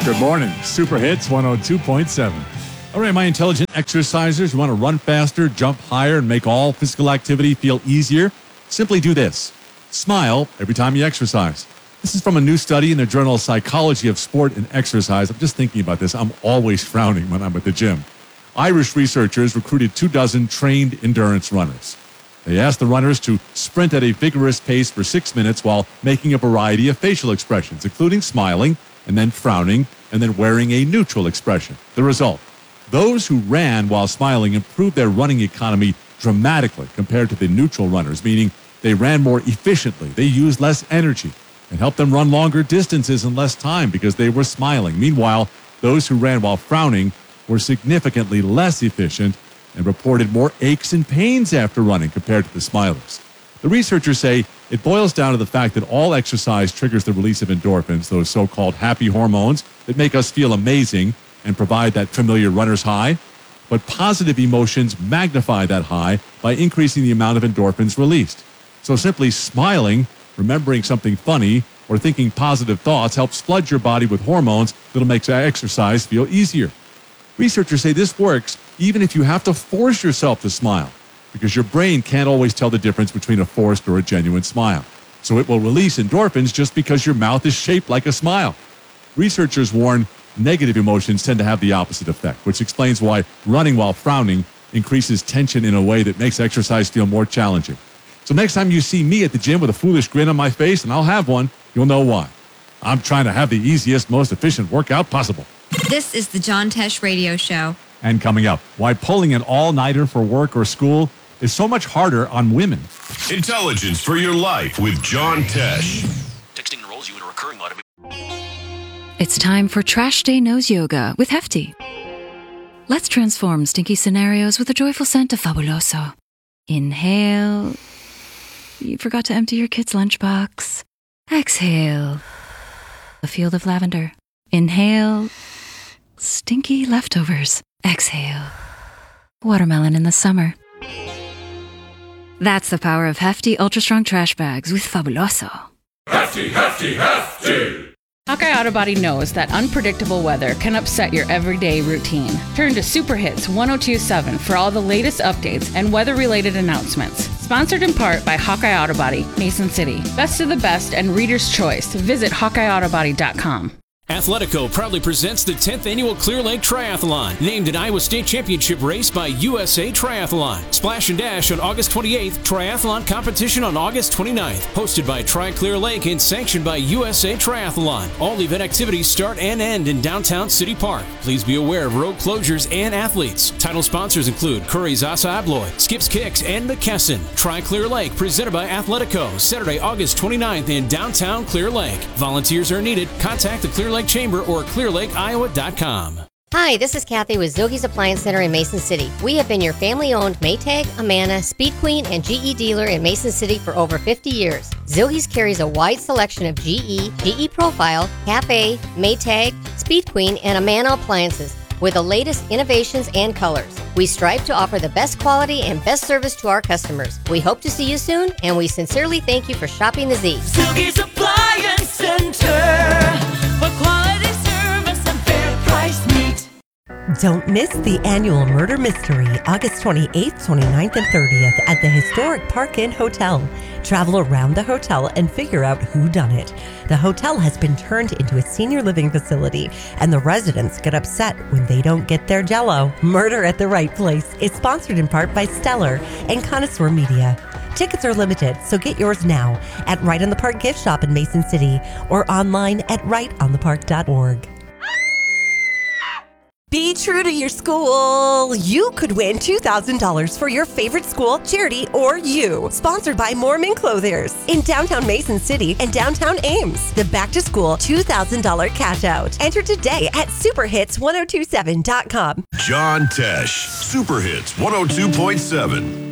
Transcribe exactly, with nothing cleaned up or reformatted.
Good morning. Super Hits one oh two point seven. All right, my intelligent exercisers, you want to run faster, jump higher, and make all physical activity feel easier? Simply do this. Smile every time you exercise. This is from a new study in the journal Psychology of Sport and Exercise. I'm just thinking about this. I'm always frowning when I'm at the gym. Irish researchers recruited two dozen trained endurance runners. They asked the runners to sprint at a vigorous pace for six minutes while making a variety of facial expressions, including smiling and then frowning and then wearing a neutral expression. The result, those who ran while smiling improved their running economy dramatically compared to the neutral runners, meaning they ran more efficiently, they used less energy, and helped them run longer distances in less time because they were smiling. Meanwhile, those who ran while frowning were significantly less efficient and reported more aches and pains after running compared to the smilers. The researchers say it boils down to the fact that all exercise triggers the release of endorphins, those so-called happy hormones that make us feel amazing and provide that familiar runner's high. But positive emotions magnify that high by increasing the amount of endorphins released. So simply smiling, remembering something funny, or thinking positive thoughts helps flood your body with hormones that'll make exercise feel easier. Researchers say this works even if you have to force yourself to smile, because your brain can't always tell the difference between a forced or a genuine smile. So it will release endorphins just because your mouth is shaped like a smile. Researchers warn negative emotions tend to have the opposite effect, which explains why running while frowning increases tension in a way that makes exercise feel more challenging. So next time you see me at the gym with a foolish grin on my face, and I'll have one, you'll know why. I'm trying to have the easiest, most efficient workout possible. This is the John Tesh Radio Show. And coming up, why pulling an all-nighter for work or school is so much harder on women. Intelligence for your life with John Tesh. Texting enrolls you in a recurring automated. It's time for Trash Day Nose Yoga with Hefty. Let's transform stinky scenarios with a joyful scent of Fabuloso. Inhale. You forgot to empty your kid's lunchbox. Exhale. A field of lavender. Inhale. Stinky leftovers. Exhale. Watermelon in the summer. That's the power of Hefty Ultra Strong Trash Bags with Fabuloso. Hefty, hefty, hefty. Hawkeye Auto Body knows that unpredictable weather can upset your everyday routine. Turn to Super Hits one oh two point seven for all the latest updates and weather-related announcements. Sponsored in part by Hawkeye Auto Body, Mason City. Best of the best and reader's choice. Visit hawkeye auto body dot com. Athletico proudly presents the tenth Annual Clear Lake Triathlon, named an Iowa State Championship race by U S A Triathlon. Splash and Dash on August twenty-eighth, Triathlon Competition on August twenty-ninth. Hosted by Tri-Clear Lake and sanctioned by U S A Triathlon. All event activities start and end in downtown City Park. Please be aware of road closures and athletes. Title sponsors include Curry's Asa Abloy, Skips Kicks, and McKesson. Tri-Clear Lake, presented by Athletico, Saturday, August twenty-ninth in downtown Clear Lake. Volunteers are needed. Contact the Clear Lake Chamber or clear lake iowa dot com. Hi, this is Kathy with Zogie's Appliance Center in Mason City. We have been your family-owned Maytag, Amana, Speed Queen, and G E dealer in Mason City for over fifty years. Zogie's carries a wide selection of G E, G E Profile, Cafe, Maytag, Speed Queen, and Amana appliances with the latest innovations and colors. We strive to offer the best quality and best service to our customers. We hope to see you soon, and we sincerely thank you for shopping the Z. Zogie's Appliance Center for quality service and fair price meet. Don't miss the annual Murder Mystery, August twenty-eighth, twenty-ninth, and thirtieth at the historic Park Inn Hotel. Travel around the hotel and figure out who done it. The hotel has been turned into a senior living facility, and the residents get upset when they don't get their Jell-O. Murder at the Right Place is sponsored in part by Stellar and Connoisseur Media. Tickets are limited, so get yours now at Right on the Park Gift Shop in Mason City or online at right on the park dot org. Be true to your school. You could win two thousand dollars for your favorite school, charity, or you. Sponsored by Mormon Clothiers in downtown Mason City and downtown Ames. The Back to School two thousand dollars cash out. Enter today at super hits ten twenty-seven dot com. John Tesh, Super Hits one oh two point seven.